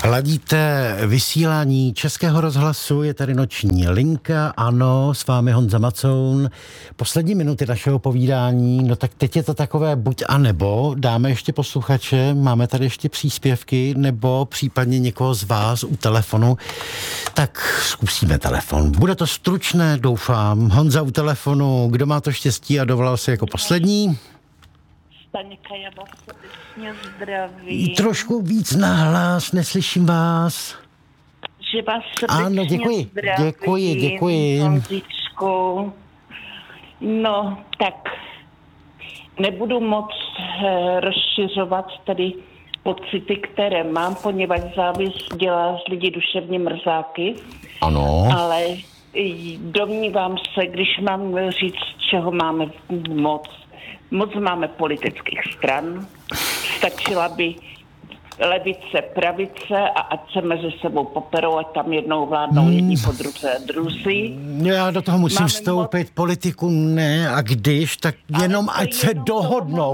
Ladíte vysílání Českého rozhlasu, je tady noční linka, ano, s vámi Honza Macoun. Poslední minuty našeho povídání, no tak teď je to takové buď a nebo, dáme ještě posluchače, máme tady ještě příspěvky, nebo případně někoho z vás u telefonu, tak zkusíme telefon. Bude to stručné, doufám. Honza u telefonu, kdo má to štěstí a dovolal se jako poslední? Staňka, já vás srdečně zdravím. Trošku víc nahlas, neslyším vás. Že vás srdečně ano, děkuji. zdravím. Děkuji. Honzičku. No, tak nebudu moc rozšiřovat tady pocity, které mám, poněvadž závist dělá z lidí duševní mrzáky. Ano. Ale domnívám se, když mám říct, čeho máme moc máme politických stran, stačila by levice, pravice a ať se mezi sebou poperou, ať tam jednou vládnou jedni po druhé druzí. Já do toho musím vstoupit, politiku ne, a když, tak jenom ať se dohodnou.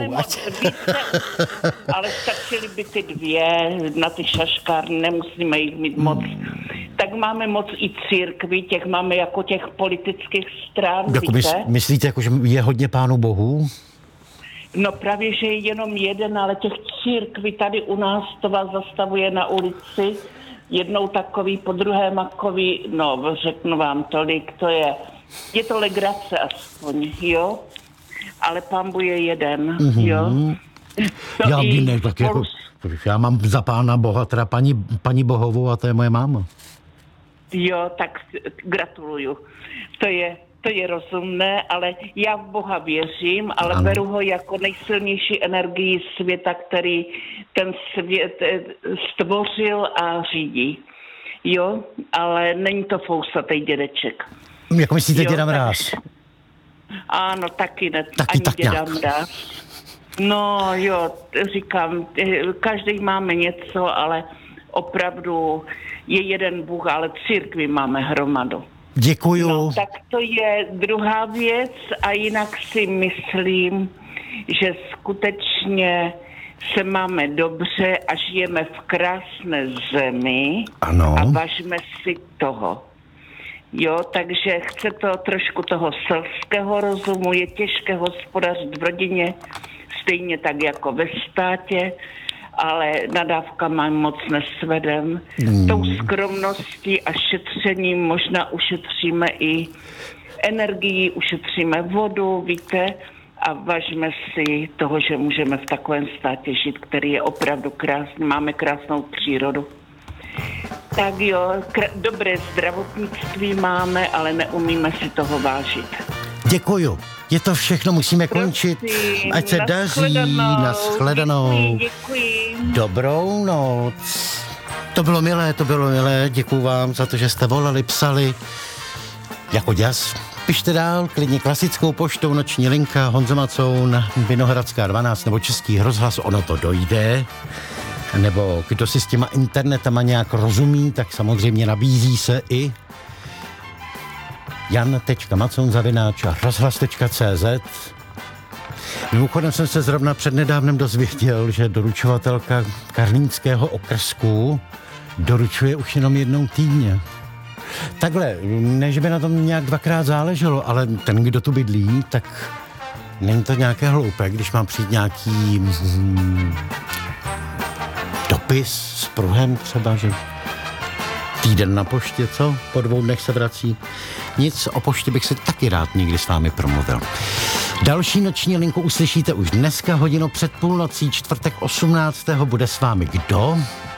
Ale stačily by ty dvě na ty šaškárny, nemusíme jich mít moc. Tak máme moc i církví, těch máme jako těch politických stran, jako víte? Myslíte, jako, že je hodně Pánu Bohu? No právě, že je jenom jeden, ale těch církví tady u nás to vás zastavuje na ulici. Jednou takový, po druhé makový, no řeknu vám tolik, je to legrace aspoň, jo? Ale Pán Bůh je jeden, jo? Já mám za Pána Boha, teda paní Bohovou, a to je moje máma. Jo, tak gratuluju. To je rozumné, ale já v Boha věřím, ale ano. Beru ho jako nejsilnější energii světa, který ten svět stvořil a řídí. Jo, ale není to fousatej dědeček. Jak myslíte děda Mráz? Ano, taky ne. Taky ani tak děda Mráz. No jo, říkám, každý máme něco, ale opravdu je jeden Bůh, ale církvi máme hromadu. Děkuju. No, tak to je druhá věc a jinak si myslím, že skutečně se máme dobře a žijeme v krásné zemi. Ano. A vážme si toho. Jo, takže chce to trošku toho selského rozumu, je těžké hospodařit v rodině, stejně tak jako ve státě, ale nadávkama moc nesvedem. Tou skromností a šetřením možná ušetříme i energii, ušetříme vodu, víte, a vážme si toho, že můžeme v takovém státě žít, který je opravdu krásný, máme krásnou přírodu. Tak jo, dobré zdravotnictví máme, ale neumíme si toho vážit. Děkuju. Je to všechno, musíme končit. Ať se daří, nashledanou. Děkuji. Dobrou noc. To bylo milé, děkuju vám za to, že jste volali, psali. Jako děs. Pište dál, klidně klasickou poštou, noční linka, Honza Macoun, Vinohradská 12, nebo Český rozhlas, ono to dojde. Nebo kdo si s těma internetama nějak rozumí, tak samozřejmě nabízí se i jan.macoun@rozhlas.cz. Mimochodem jsem se zrovna přednedávnem dozvěděl, že doručovatelka Karlínského okrsku doručuje už jenom jednou týdně. Takhle, než by na tom nějak dvakrát záleželo, ale ten, kdo tu bydlí, tak není to nějaké hloupé, když mám přijít nějaký dopis s pruhem třeba, že týden na poště, co? Po 2 dnech se vrací. Nic, o poště bych se taky rád někdy s vámi promluvil. Další noční linku uslyšíte už dneska, hodinu před půlnocí, čtvrtek 18. bude s vámi kdo?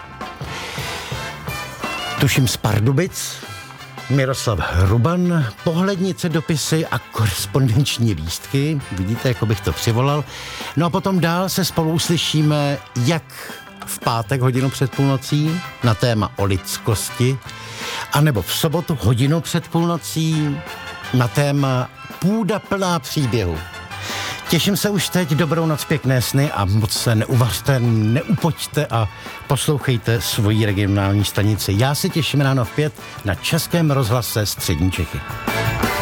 Tuším z Pardubic, Miroslav Hruban, pohlednice, dopisy a korespondenční lístky. Vidíte, jako bych to přivolal. No a potom dál se spolu uslyšíme, jak v pátek hodinu před půlnocí na téma o lidskosti, anebo v sobotu hodinu před půlnocí na téma půda plná příběhu. Těším se už teď, dobrou noc, pěkné sny a moc se neuvařte, neupoďte a poslouchejte svoji regionální stanici. Já se těším ráno v 5 na Českém rozhlase Střední Čechy.